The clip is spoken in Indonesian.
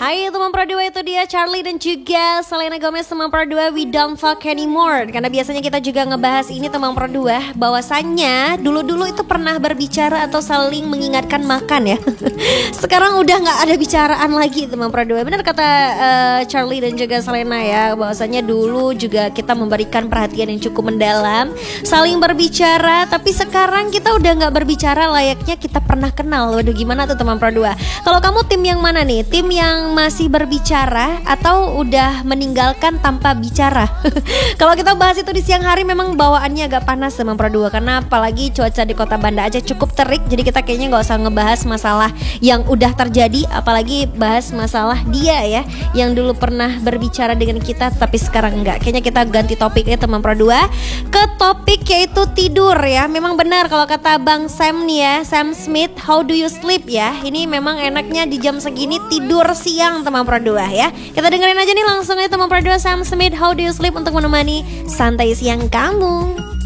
Hai teman Pro 2, itu dia Charlie dan juga Selena Gomez teman Pro 2, We Don't Fuck Anymore. Karena biasanya kita juga ngebahas ini teman Pro 2, bahwasannya dulu-dulu itu pernah berbicara atau saling mengingatkan makan ya. Sekarang udah gak ada bicaraan lagi teman Pro 2. Benar kata Charlie dan juga Selena ya, bahwasannya dulu juga kita memberikan perhatian yang cukup mendalam, saling berbicara. Tapi sekarang kita udah gak berbicara layaknya kita pernah kenal. Waduh, gimana tuh teman Pro 2? Kalau kamu tim yang mana nih? Tim yang masih berbicara atau udah meninggalkan tanpa bicara? Kalau kita bahas itu di siang hari memang bawaannya agak panas teman Pro 2, karena apalagi cuaca di Kota Banda aja cukup terik. Jadi kita kayaknya gak usah ngebahas masalah yang udah terjadi, apalagi bahas masalah dia ya, yang dulu pernah berbicara dengan kita tapi sekarang enggak. Kayaknya kita ganti topiknya teman Pro 2 ke topik yaitu tidur ya. Memang benar kalau kata Bang Sam nih ya, Sam Smith, how do you sleep ya. Ini memang enaknya di jam segini tidur siang teman Pro 2 ya. Kita dengerin aja nih langsung aja teman Pro 2, Sam Smith, how do you sleep, untuk menemani santai siang kamu.